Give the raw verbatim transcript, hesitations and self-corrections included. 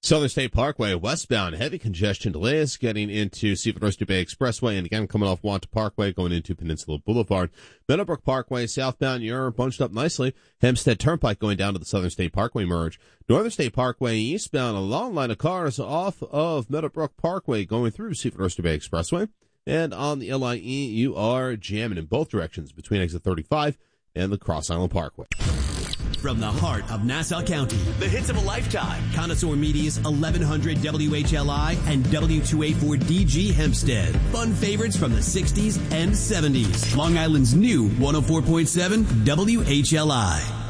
Southern State Parkway westbound, heavy congestion delays getting into Seaford Oyster Bay Expressway, and again coming off Wanta Parkway going into Peninsula Boulevard. Meadowbrook Parkway southbound, you're bunched up nicely. Hempstead Turnpike going down to the Southern State Parkway merge. Northern State Parkway eastbound, a long line of cars off of Meadowbrook Parkway going through Seaford Oyster Bay Expressway. And on the L I E, you are jamming in both directions between exit thirty-five and the Cross Island Parkway. From the heart of Nassau County, the hits of a lifetime. Connoisseur Media's eleven hundred W H L I and W two eighty-four D G Hempstead. Fun favorites from the sixties and seventies. Long Island's new one oh four point seven W H L I.